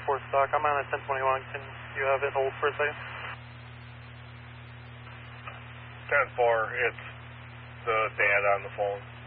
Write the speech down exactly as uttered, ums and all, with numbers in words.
four stock. I'm on a ten twenty-one. Can you have it hold for a second? ten four, it's the dad on the phone.